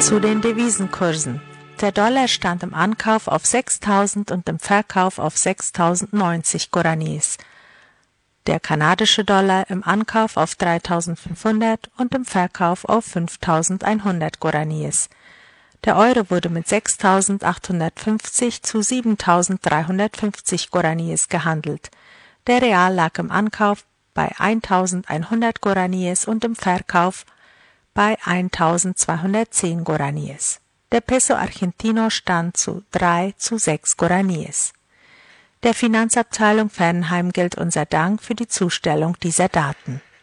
Zu den Devisenkursen. Der Dollar stand im Ankauf auf 6.000 und im Verkauf auf 6.090 Guaranis. Der kanadische Dollar im Ankauf auf 3.500 und im Verkauf auf 5.100 Guaranis. Der Euro wurde mit 6.850 zu 7.350 Guaranis gehandelt. Der Real lag im Ankauf bei 1.100 Guaranis und im Verkauf bei 1.210 Guaranis. Der Peso Argentino stand zu 3 zu 6 Guaranis. Der Finanzabteilung Fernheim gilt unser Dank für die Zustellung dieser Daten.